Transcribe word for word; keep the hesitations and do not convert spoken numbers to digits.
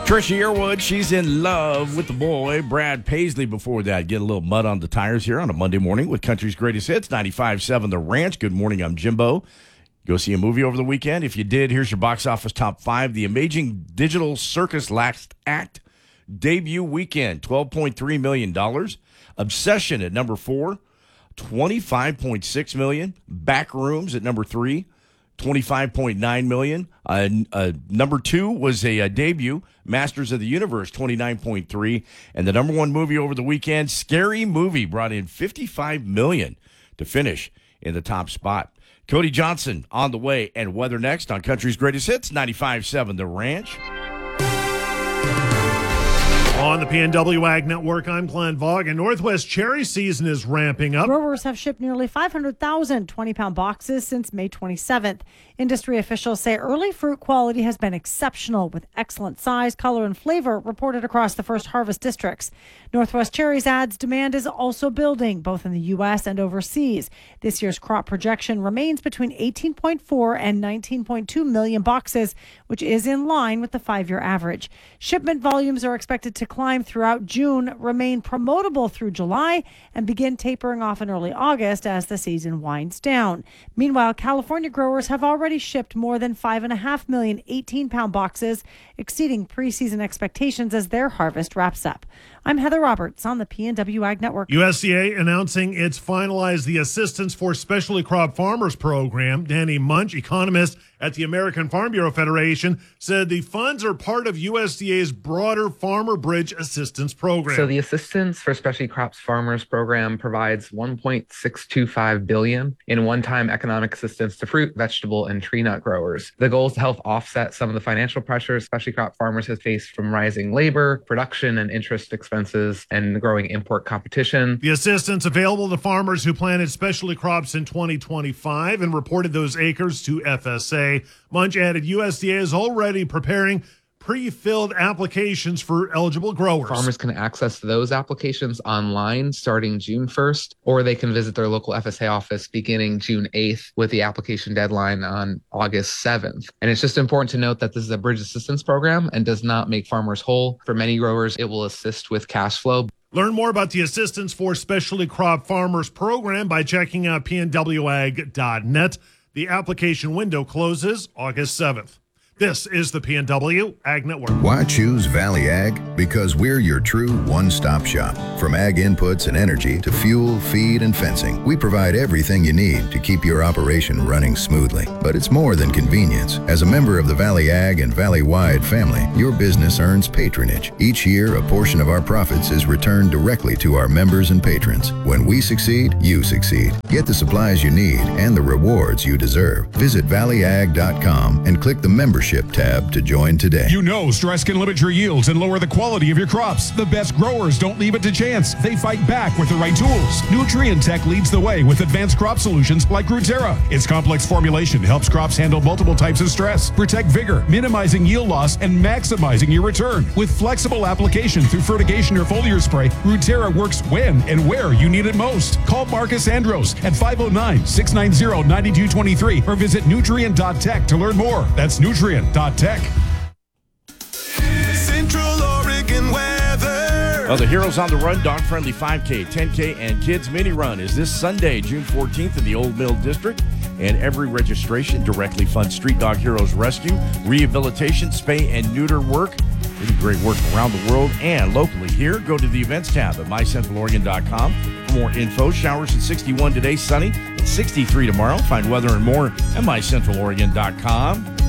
Trisha Yearwood, she's in love with the boy, Brad Paisley. Before that, get a little mud on the tires here on a Monday morning with Country's Greatest Hits, ninety-five point seven The Ranch. Good morning, I'm Jimbo. Go see a movie over the weekend? If you did, here's your box office top five. The Amazing Digital Circus Last Act debut weekend, twelve point three million dollars. Obsession at number four, twenty-five point six million dollars. Backrooms at number three, twenty-five point nine million dollars. Uh, uh, number two was a, a debut, Masters of the Universe, twenty-nine point three. And the number one movie over the weekend, Scary Movie, brought in fifty-five million dollars to finish in the top spot. Cody Johnson on the way, and weather next on Country's Greatest Hits, ninety-five point seven The Ranch. On the P N W Ag Network, I'm Glenn Vaughn, and Northwest cherry season is ramping up. Growers have shipped nearly five hundred thousand twenty-pound boxes since May twenty-seventh. Industry officials say early fruit quality has been exceptional, with excellent size, color, and flavor reported across the first harvest districts. Northwest Cherry's ads demand is also building, both in the U S and overseas. This year's crop projection remains between eighteen point four and nineteen point two million boxes, which is in line with the five-year average. Shipment volumes are expected to climb throughout June, remain promotable through July, and begin tapering off in early August as the season winds down. Meanwhile, California growers have already shipped more than five point five million eighteen-pound boxes, exceeding preseason expectations as their harvest wraps up. I'm Heather Roberts on the P N W Ag Network. U S D A announcing it's finalized the Assistance for Specialty Crop Farmers program. Danny Munch, economist at the American Farm Bureau Federation, said the funds are part of U S D A's broader Farmer Bridge Assistance Program. So the Assistance for Specialty Crops Farmers program provides one point six two five billion dollars in one-time economic assistance to fruit, vegetable, and tree nut growers. The goal is to help offset some of the financial pressures specialty crop farmers have faced from rising labor, production, and interest expenses, and growing import competition. The assistance available to farmers who planted specialty crops in twenty twenty-five and reported those acres to F S A. Munch added U S D A is already preparing pre-filled applications for eligible growers. Farmers can access those applications online starting June first, or they can visit their local F S A office beginning June eighth with the application deadline on August seventh. And it's just important to note that this is a bridge assistance program and does not make farmers whole. For many growers, it will assist with cash flow. Learn more about the Assistance for Specialty Crop Farmers program by checking out P N W ag dot net. The application window closes August seventh. This is the P N W Ag Network. Why choose Valley Ag? Because we're your true one-stop shop. From ag inputs and energy to fuel, feed, and fencing, we provide everything you need to keep your operation running smoothly. But it's more than convenience. As a member of the Valley Ag and Valley-wide family, your business earns patronage. Each year, a portion of our profits is returned directly to our members and patrons. When we succeed, you succeed. Get the supplies you need and the rewards you deserve. Visit valley ag dot com and click the membership tab to join today. You know stress can limit your yields and lower the quality of your crops. The best growers don't leave it to chance. They fight back with the right tools. Nutrien Tech leads the way with advanced crop solutions like Grutera. Its complex formulation helps crops handle multiple types of stress, protect vigor, minimizing yield loss, and maximizing your return. With flexible application through fertigation or foliar spray, Grutera works when and where you need it most. Call Marcus Andros at five oh nine, six nine zero, nine two two three or visit nutrien dot tech to learn more. That's nutrien dot tech. Central Oregon weather. Well, the Heroes on the Run dog-friendly five K, ten K, and Kids Mini Run is this Sunday, June fourteenth in the Old Mill District. And every registration directly funds Street Dog Heroes rescue, rehabilitation, spay, and neuter work. Really great work around the world and locally here. Go to the events tab at my central oregon dot com for more info. Showers at sixty-one today, sunny at sixty-three tomorrow. Find weather and more at my central oregon dot com.